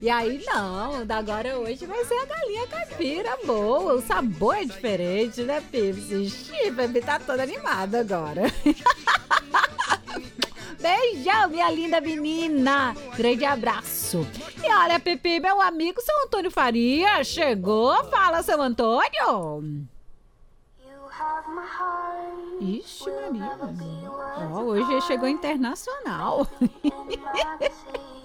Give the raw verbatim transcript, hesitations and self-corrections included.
E aí, não, da agora hoje vai ser a galinha caipira boa. O sabor é diferente, né, Pips? Ixi, Pepe tá toda animada agora. Beijão, minha linda menina. Grande abraço. E olha, Pipi, meu amigo seu Antônio Faria chegou. Fala, seu Antônio. Ixi, Maria. Ó, hoje ele chegou internacional.